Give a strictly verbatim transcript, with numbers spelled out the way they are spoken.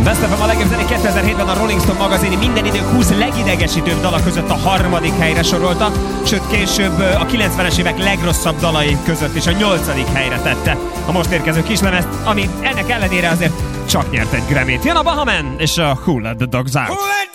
Best of a legjobb zenék kétezer-hétben a Rolling Stone magazini minden idők húsz legidegesítőbb dala között a harmadik helyre sorolta, sőt később a kilencvenes évek legrosszabb dalai között is a nyolcadik helyre tette a most érkező kislemezt, ami ennek ellenére azért csak nyert egy Grammy-t. Jön a Bahaman és a Who Let the Dogs Out.